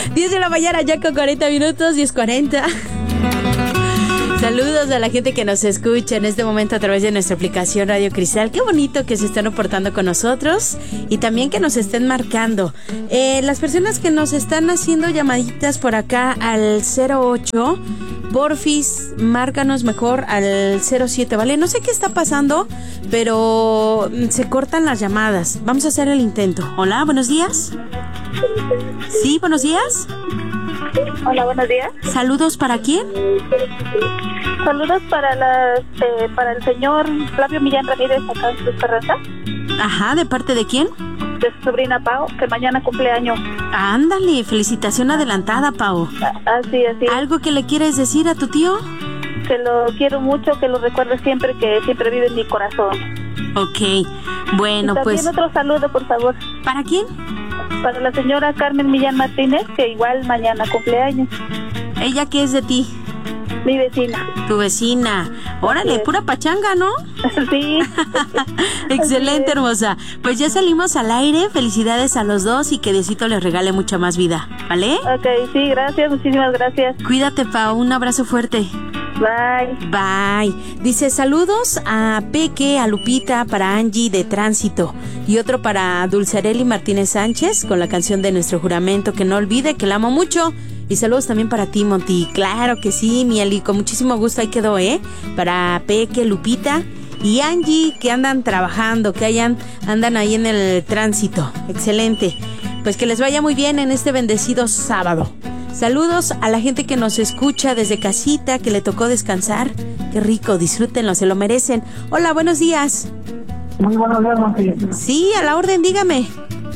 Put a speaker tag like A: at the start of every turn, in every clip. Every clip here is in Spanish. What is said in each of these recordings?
A: 10 de la mañana ya con 40 minutos, 10:40. Saludos a la gente que nos escucha en este momento a través de nuestra aplicación Radio Cristal. Qué bonito que se están reportando con nosotros y también que nos estén marcando. Las personas que nos están haciendo llamaditas por acá al 08, porfis, márcanos mejor al 07, ¿vale? No sé qué está pasando, pero se cortan las llamadas. Vamos a hacer el intento. Hola, buenos días. Sí, buenos días.
B: Hola, buenos días.
A: ¿Saludos para quién?
B: Saludos para el señor Flavio Millán Ramírez acá en Cruz Carranza.
A: Ajá, ¿de parte de quién?
B: De su sobrina Pau, que mañana cumpleaños.
A: Ándale, felicitación adelantada, Pau.
B: Así.
A: ¿Algo que le quieres decir a tu tío?
B: Que lo quiero mucho, que lo recuerde siempre, que siempre vive en mi corazón.
A: Ok, bueno,
B: y también
A: pues...
B: otro saludo, por favor.
A: ¿Para quién?
B: Para la señora Carmen Millán Martínez, que igual mañana cumpleaños.
A: ¿Ella qué es de ti?
B: Mi vecina.
A: Tu vecina. Órale, pura pachanga, ¿no?
B: Sí.
A: Excelente, hermosa. Pues ya salimos al aire. Felicidades a los dos y que Diosito les regale mucha más vida, ¿vale?
B: Ok, sí, gracias, muchísimas gracias.
A: Cuídate, Pau. Un abrazo fuerte.
B: Bye.
A: Bye. Dice saludos a Peque, a Lupita, para Angie de Tránsito y otro para Dulcereli Martínez Sánchez con la canción de Nuestro Juramento, que no olvide que la amo mucho. Y saludos también para ti, Monty. Claro que sí, Mieli, con muchísimo gusto ahí quedó, para Peque, Lupita y Angie, que andan trabajando, que andan ahí en el tránsito. Excelente. Pues que les vaya muy bien en este bendecido sábado. Saludos a la gente que nos escucha desde casita, que le tocó descansar. Qué rico, disfrútenlo, se lo merecen. Hola, buenos días.
C: Muy buenos días, Monty.
A: Sí, a la orden, dígame.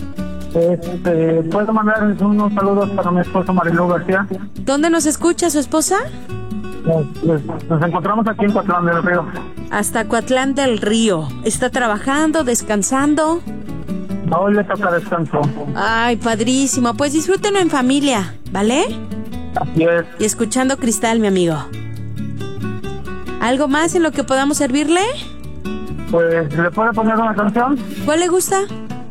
C: ¿Puedo mandar unos saludos para mi esposa Marilu García?
A: ¿Dónde nos escucha su esposa?
C: Nos encontramos aquí en Coatlán del Río.
A: Hasta Coatlán del Río. ¿Está trabajando, descansando?
C: Hoy le toca descanso.
A: Ay, padrísimo. Pues disfrútenlo en familia, ¿vale?
C: Así es.
A: Y escuchando Cristal, mi amigo. ¿Algo más en lo que podamos servirle?
C: Pues, ¿le puede poner una canción?
A: ¿Cuál le gusta?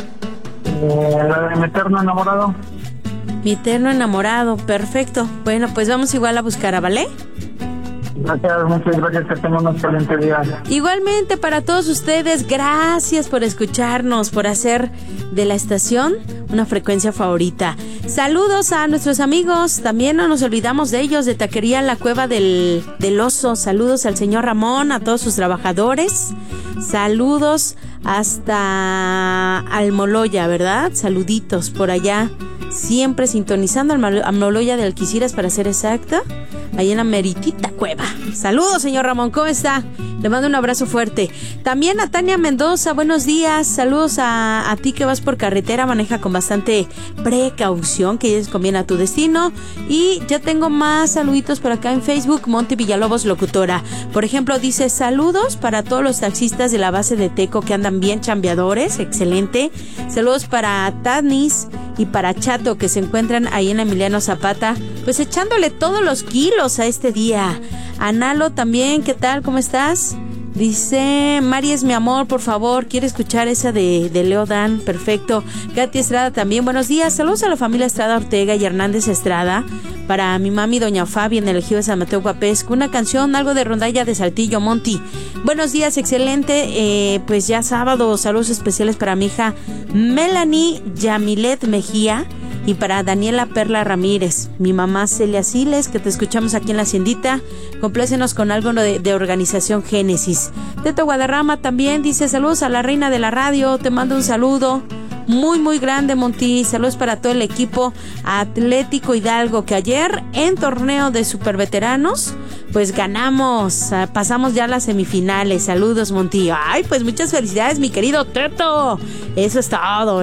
C: La de Mi Eterno Enamorado.
A: Mi Eterno Enamorado, perfecto. Bueno, pues vamos igual a buscar, ¿vale?
C: Gracias, muchas gracias, que tengan un excelente día.
A: Igualmente para todos ustedes, gracias por escucharnos, por hacer de la estación una frecuencia favorita. Saludos a nuestros amigos, también no nos olvidamos de ellos, de Taquería La Cueva del Oso. Saludos al señor Ramón, a todos sus trabajadores. Saludos hasta Almoloya, ¿verdad? Saluditos por allá, siempre sintonizando Almoloya de Alquiciras, para ser exacta, ahí en la meritita cueva. Saludos, señor Ramón, ¿cómo está? Le mando un abrazo fuerte. También a Tania Mendoza, buenos días. Saludos a ti que vas por carretera, maneja con bastante precaución, que les conviene a tu destino. Y ya tengo más saluditos por acá en Facebook. Monty Villalobos, locutora. Por ejemplo, dice saludos para todos los taxistas de la base de Teco que andan bien chambeadores. Excelente. Saludos para Tanis y para Chato, que se encuentran ahí en Emiliano Zapata, pues echándole todos los kilos a este día. Analo también, ¿qué tal? ¿Cómo estás? Dice, Mari es mi amor, por favor, quiere escuchar esa de Leo Dan, perfecto. Katy Estrada también, buenos días, saludos a la familia Estrada Ortega y Hernández Estrada, para mi mami Doña Fabi en el Ejido de San Mateo Guapesco, una canción, algo de Rondalla de Saltillo, Monty. Buenos días, excelente, pues ya sábado, saludos especiales para mi hija Melanie Yamilet Mejía, y para Daniela Perla Ramírez, mi mamá Celia Siles, que te escuchamos aquí en la haciendita. Complácenos con algo de Organización Génesis. Teto Guadarrama también dice saludos a la reina de la radio, te mando un saludo muy muy grande, Monty. Saludos para todo el equipo Atlético Hidalgo, que ayer en torneo de superveteranos pues ganamos, pasamos ya a las semifinales. Saludos, Monty. Ay, pues muchas felicidades, mi querido Teto. Eso es todo,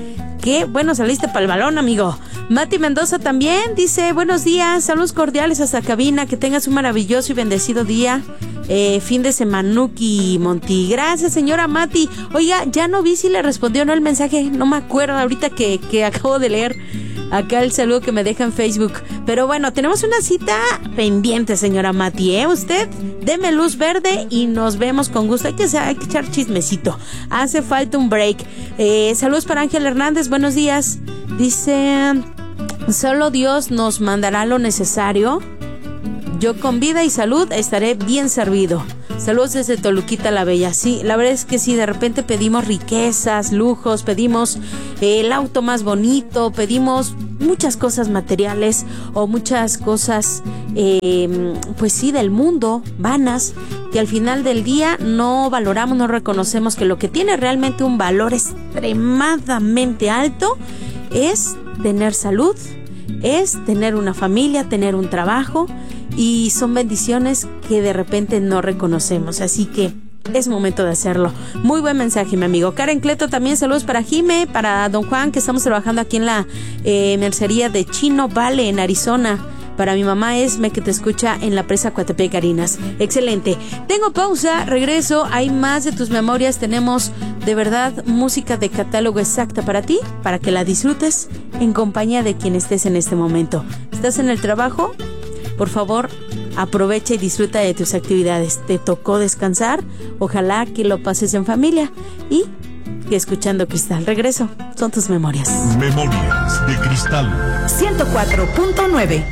A: Qué bueno, saliste para el balón, amigo. Mati Mendoza también dice, buenos días, saludos cordiales hasta cabina, que tengas un maravilloso y bendecido día, fin de semanuki, Monty. Gracias, señora Mati. Oiga, ya no vi si le respondió o no el mensaje, no me acuerdo ahorita que acabo de leer acá el saludo que me deja en Facebook. Pero bueno, tenemos una cita pendiente, señora Mati, Usted deme luz verde y nos vemos con gusto. Hay que echar chismecito. Hace falta un break. Saludos para Ángel Hernández, buenos días. Dice, Solo Dios nos mandará lo necesario. Yo con vida y salud estaré bien servido. Saludos desde Toluquita la Bella. Sí, la verdad es que sí, de repente pedimos riquezas, lujos, pedimos el auto más bonito, pedimos muchas cosas materiales o muchas cosas, pues sí, del mundo, vanas, que al final del día no valoramos, no reconocemos que lo que tiene realmente un valor extremadamente alto es tener salud, es tener una familia, tener un trabajo, y son bendiciones que de repente no reconocemos, así que es momento de hacerlo. Muy buen mensaje, mi amigo. Karen Cleto también, saludos para Jime, para don Juan, que estamos trabajando aquí en la mercería de Chino Vale en Arizona. Para mi mamá Esme, que te escucha en la presa Coatepec Carinas. Excelente. Tengo pausa, regreso. Hay más de tus memorias. Tenemos de verdad música de catálogo exacta para ti, para que la disfrutes en compañía de quien estés en este momento. ¿Estás en el trabajo? Por favor, aprovecha y disfruta de tus actividades. ¿Te tocó descansar? Ojalá que lo pases en familia y que escuchando Cristal. Regreso. Son tus memorias.
D: Memorias de Cristal.
E: 104.9.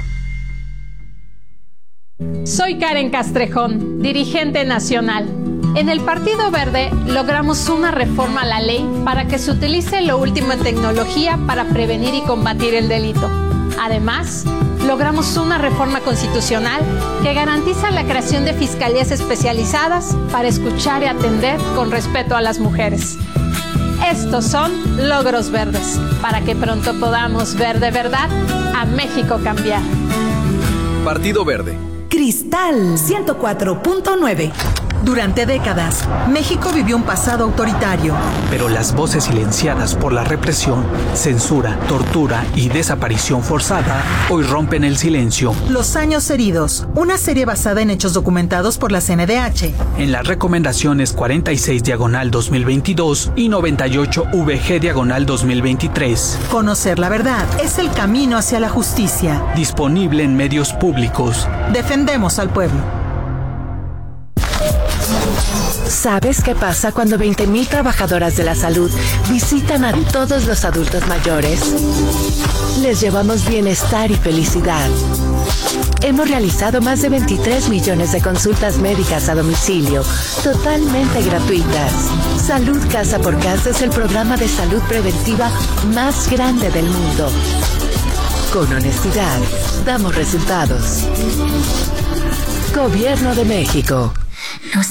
F: Soy Karen Castrejón, dirigente nacional. En el Partido Verde logramos una reforma a la ley para que se utilice lo último en tecnología para prevenir y combatir el delito. Además, logramos una reforma constitucional que garantiza la creación de fiscalías especializadas para escuchar y atender con respeto a las mujeres. Estos son logros verdes, para que pronto podamos ver de verdad a México cambiar.
G: Partido Verde.
E: Cristal 104.9. Durante décadas, México vivió un pasado autoritario.
H: Pero las voces silenciadas por la represión, censura, tortura y desaparición forzada hoy rompen el silencio.
E: Los años heridos, una serie basada en hechos documentados por la CNDH.
H: En las recomendaciones 46/2022 y 98/VG/2023.
E: Conocer la verdad es el camino hacia la justicia.
H: Disponible en medios públicos.
E: Defendemos al pueblo.
I: ¿Sabes qué pasa cuando 20,000 trabajadoras de la salud visitan a todos los adultos mayores? Les llevamos bienestar y felicidad. Hemos realizado más de 23 millones de consultas médicas a domicilio, totalmente gratuitas. Salud Casa por Casa es el programa de salud preventiva más grande del mundo. Con honestidad, damos resultados. Gobierno de México.
J: Los